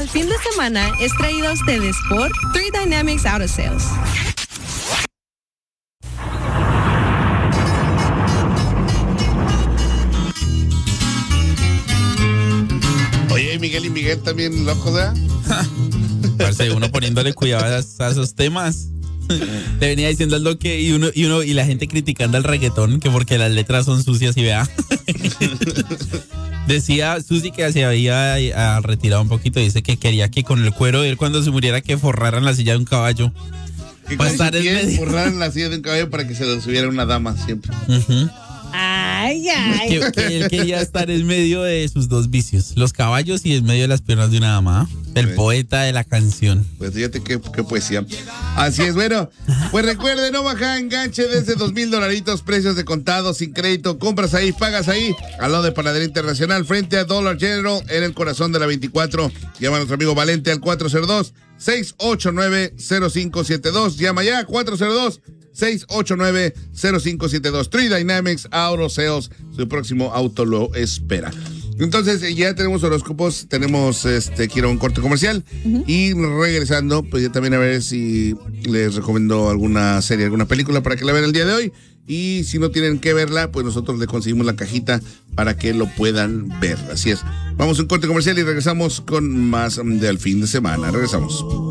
del fin de semana es traído a ustedes por 3 Dynamics Auto Sales. Oye, Miguel y Miguel también locos, ¿verdad? Parce, uno poniéndole cuidado a esos temas. Le venía diciendo al Doque y la gente criticando al reggaetón, que porque las letras son sucias y vea. Decía Susi que se había retirado un poquito, dice que quería que con el cuero de él cuando se muriera que forraran la silla de un caballo. Que con su piel forraran la silla de un caballo para que se lo subiera una dama siempre. Ay, ay. Que él quería estar en medio de sus dos vicios, los caballos y en medio de las piernas de una dama. El poeta de la canción. Pues fíjate qué poesía. Así es, bueno, pues recuerden, no baja enganche desde $2,000, precios de contado, sin crédito, compras ahí, pagas ahí, al lado de Panadería Internacional, frente a Dollar General, en el corazón de la 24. Llama a nuestro amigo Valente al 402-689-0572. Llama ya, 402-689-0572. 3 Dynamics Auto Sales, su próximo auto lo espera. Entonces ya tenemos horóscopos, tenemos quiero un corte comercial y regresando, pues ya también a ver si les recomiendo alguna serie, alguna película para que la vean el día de hoy, y si no tienen que verla, pues nosotros le conseguimos la cajita para que lo puedan ver. Así es. Vamos a un corte comercial y regresamos con más del fin de semana. Regresamos.